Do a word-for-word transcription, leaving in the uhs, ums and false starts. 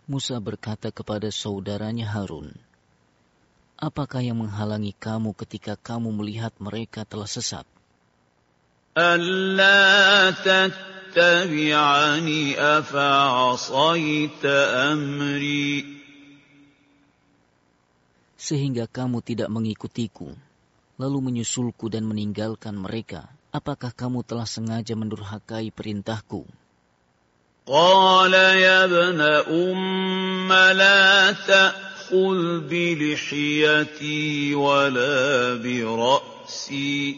Musa berkata kepada saudaranya Harun, "Apakah yang menghalangi kamu ketika kamu melihat mereka telah sesat? أَلَّا تَتَّبِعَنِ أَفَعَصَيْتَ أَمْرِي." Sehingga kamu tidak mengikutiku, lalu menyusulku dan meninggalkan mereka. Apakah kamu telah sengaja mendurhakai perintahku? قَالَ يَا ابْنَ أُمَّ لَا تَأْخُذْ بِلِحْيَتِي وَلَا بِرَأْسِي